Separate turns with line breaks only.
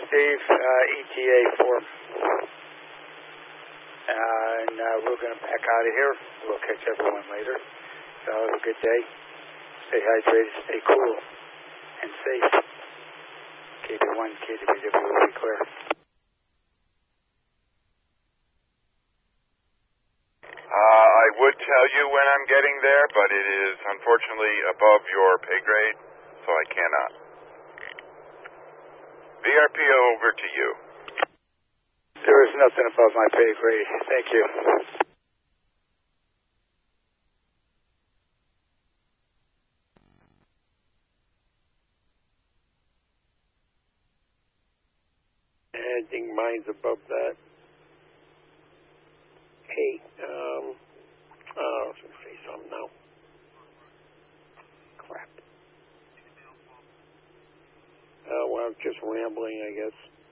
Steve, ETA form. And we're going to back out of here. We'll catch everyone later. So have a good day. Stay hydrated, stay cool, and safe. KB1, KWW will be clear.
I would tell you when I'm getting there, but it is unfortunately above your pay grade, so I cannot. VRPO over to you.
There is nothing above my pay grade. Thank you.
I think mine's above that. Hey, I was going to say something now. Crap. Well, just rambling, I guess.